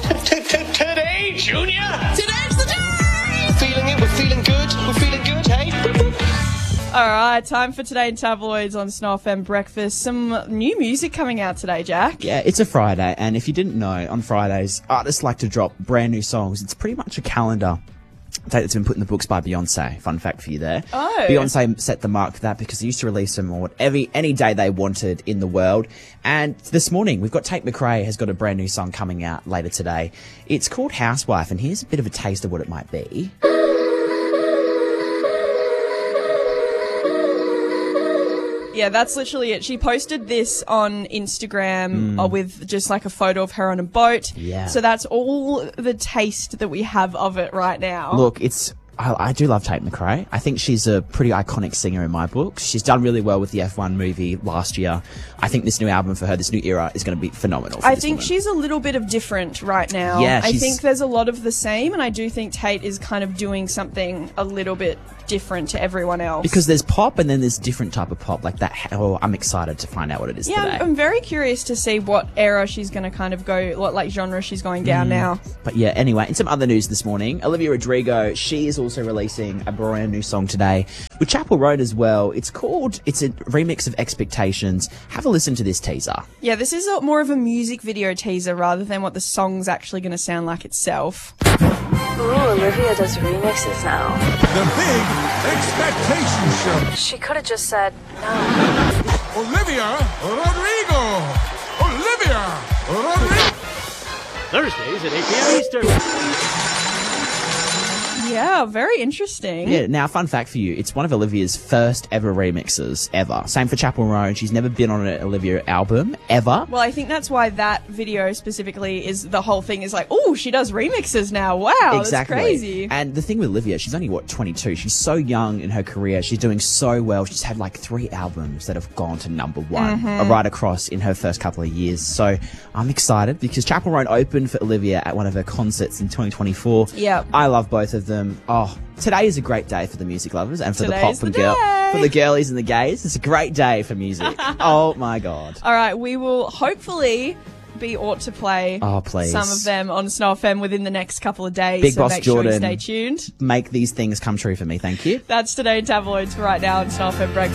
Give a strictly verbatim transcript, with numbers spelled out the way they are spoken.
Today, Junior! Today's the day! Feeling it, we're feeling good, we're feeling good, hey? All right, time for Today in Tabloids on Snow F M Breakfast. Some new music coming out today, Jack. Yeah, it's a Friday, and if you didn't know, on Fridays, artists like to drop brand new songs. It's pretty much a calendar date that's been put in the books by Beyonce. Fun fact for you there. Oh. Beyonce set the mark for that because they used to release them on every any day they wanted in the world. And this morning, we've got Tate McRae has got a brand new song coming out later today. It's called Housewife, and here's a bit of a taste of what it might be. Yeah, that's literally it. She posted this on Instagram Mm. uh, with just like a photo of her on a boat. Yeah. So that's all the taste that we have of it right now. Look, it's I, I do love Tate McRae. I think she's a pretty iconic singer in my book. She's done really well with the F one movie last year. I think this new album for her, this new era, is going to be phenomenal. For I this think woman. she's a little bit of different right now. Yeah, I she's- think there's a lot of the same, and I do think Tate is kind of doing something a little bit different to everyone else. Because there's pop and then there's different type of pop like that. Oh, I'm excited to find out what it is yeah, today. I'm, I'm very curious to see what era she's going to kind of go, what like genre she's going down Mm. now. But yeah, anyway, in some other news this morning, Olivia Rodrigo, she is also releasing a brand new song today with Chapel Roan as well. It's called, it's a remix of Expectations. Have a listen to this teaser. Yeah, this is a, more of a music video teaser rather than what the song's actually going to sound like itself. Ooh, Olivia does remixes now. The Big Expectation Show. She could have just said no. Olivia Rodrigo. Olivia Rodrigo. Thursdays at eight p.m. Eastern. Yeah, very interesting. Yeah, now, fun fact for you, it's one of Olivia's first ever remixes, ever. Same for Chapel Roan. She's never been on an Olivia album, ever. Well, I think that's why that video specifically is the whole thing is like, oh, she does remixes now. Wow, Exactly. that's crazy. And the thing with Olivia, she's only, what, twenty-two. She's so young in her career. She's doing so well. She's had like three albums that have gone to number one Mhm. uh, right across in her first couple of years. So I'm excited because Chapel Roan opened for Olivia at one of her concerts in twenty twenty-four. Yep. I love both of them. Oh, today is a great day for the music lovers and for Today's the pop and the girl, day. for the girlies and the gays. It's a great day for music. Oh my God. All right, we will hopefully be ought to play Oh, please. some of them on Snow F M within the next couple of days. Big so Boss make sure Jordan. you stay tuned. Make these things come true for me. Thank you. That's Today in Tabloids for right now on Snow F M Breakfast.